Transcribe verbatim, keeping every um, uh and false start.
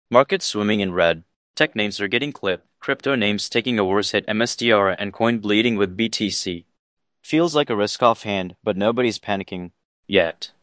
Markets swimming in red. Tech names are getting clipped, crypto names taking a worse hit, M S T R and Coin bleeding with B T C. Feels like a risk-off hand, but nobody's panicking. Yet.